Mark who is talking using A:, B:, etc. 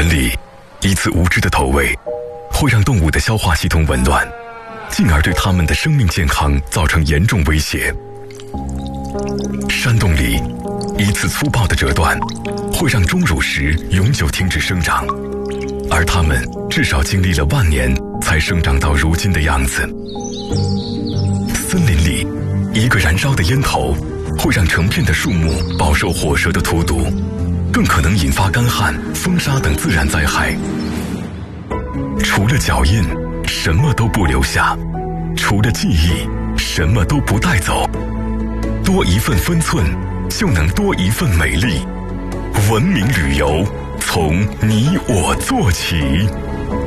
A: 园里，一次无知的投喂会让动物的消化系统紊乱，进而对它们的生命健康造成严重威胁。山洞里，一次粗暴的折断会让钟乳石永久停止生长，而它们至少经历了万年才生长到如今的样子。森林里，一个燃烧的烟头会让成片的树木饱受火蛇的荼毒，更可能引发干旱、风沙等自然灾害。除了脚印，什么都不留下；除了记忆，什么都不带走。多一份分寸，就能多一份美丽。文明旅游，从你我做起。